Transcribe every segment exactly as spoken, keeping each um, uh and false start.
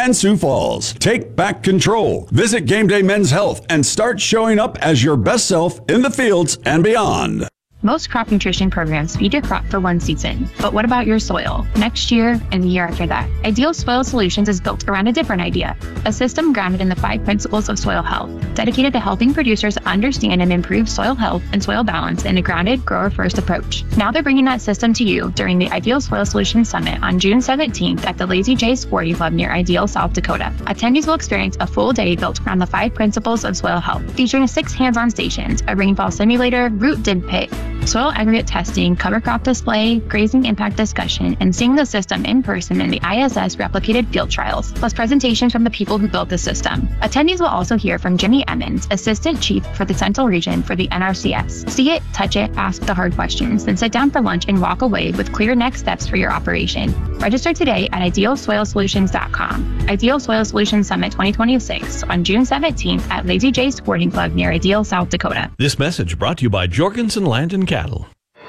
and Sioux Falls. Take back control. Visit Game Day Men's Health and start showing up as your best self in the fields and beyond. Most crop nutrition programs feed your crop for one season, but what about your soil? Next year and the year after that? Ideal Soil Solutions is built around a different idea, a system grounded in the five principles of soil health, dedicated to helping producers understand and improve soil health and soil balance in a grounded, grower-first approach. Now they're bringing that system to you during the Ideal Soil Solutions Summit on June seventeenth at the Lazy J Sporting Club near Ideal, South Dakota. Attendees will experience a full day built around the five principles of soil health, featuring six hands-on stations, a rainfall simulator, root dig pit, soil aggregate testing, cover crop display, grazing impact discussion, and seeing the system in person in the I S S replicated field trials, plus presentations from the people who built the system. Attendees will also hear from Jimmy Emmons, Assistant Chief for the Central Region for the N R C S. See it, touch it, ask the hard questions, then sit down for lunch and walk away with clear next steps for your operation. Register today at ideal soil solutions dot com. Ideal Soil Solutions Summit twenty twenty-six on June seventeenth at Lazy J Sporting Club near Ideal, South Dakota. This message brought to you by Jorgensen Land and Cattle.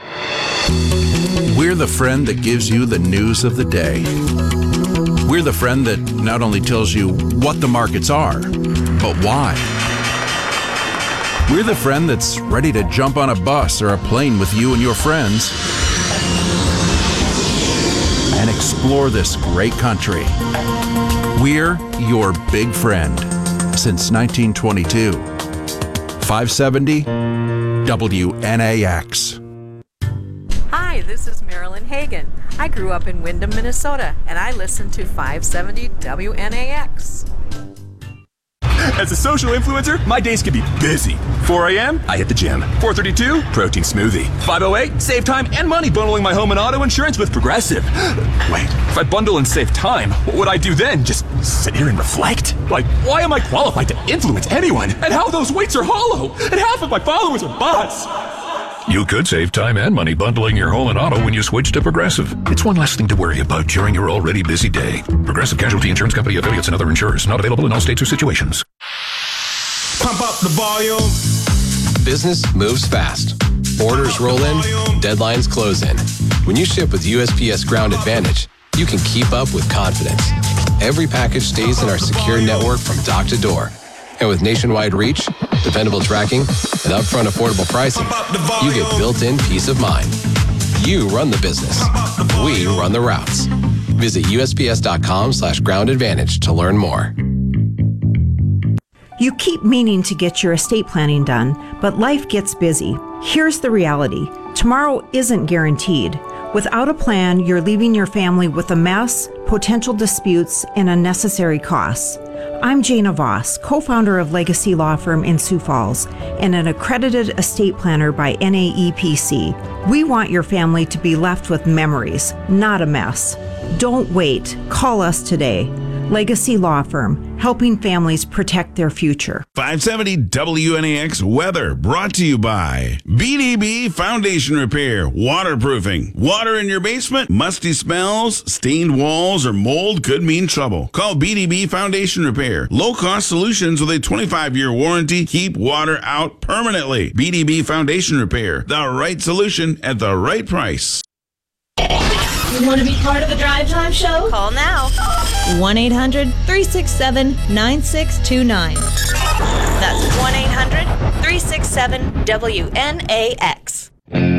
We're the friend that gives you the news of the day. We're the friend that not only tells you what the markets are, but why. We're the friend that's ready to jump on a bus or a plane with you and your friends and explore this great country. We're your big friend since nineteen twenty-two. five seventy W N A X. Hi, this is Marilyn Hagan. I grew up in Windham, Minnesota, and I listen to five seventy W N A X. As a social influencer, my days can be busy. four a.m., I hit the gym. four thirty-two, protein smoothie. five oh eight, save time and money bundling my home and auto insurance with Progressive. Wait, if I bundle and save time, what would I do then? Just sit here and reflect? Like, why am I qualified to influence anyone? And how those weights are hollow? And half of my followers are bots. You could save time and money bundling your home and auto when you switch to Progressive. It's one less thing to worry about during your already busy day. Progressive Casualty Insurance Company affiliates and other insurers. Not available in all states or situations. Pump up the volume. Business moves fast. Orders roll in, deadlines close in. When you ship with U S P S Ground Advantage, you can keep up with confidence. Every package stays in our secure network from dock to door. And with nationwide reach, dependable tracking, and upfront affordable pricing, you get built-in peace of mind. You run the business. We run the routes. Visit U S P S dot com slash ground advantage to learn more. You keep meaning to get your estate planning done, but life gets busy. Here's the reality. Tomorrow isn't guaranteed. Without a plan, you're leaving your family with a mess, potential disputes, and unnecessary costs. I'm Jana Voss, co-founder of Legacy Law Firm in Sioux Falls and an accredited estate planner by N A E P C. We want your family to be left with memories, not a mess. Don't wait. Call us today. Legacy Law Firm, helping families protect their future. five seventy W N A X weather brought to you by B D B Foundation Repair, waterproofing. Water in your basement, musty smells, stained walls, or mold could mean trouble. Call B D B Foundation Repair. Low-cost solutions with a twenty-five year warranty keep water out permanently. B D B Foundation Repair, the right solution at the right price. You want to be part of the Drive Time Show? Call now. one eight hundred, three six seven, nine six two nine. That's one eight hundred, three six seven, W N A X.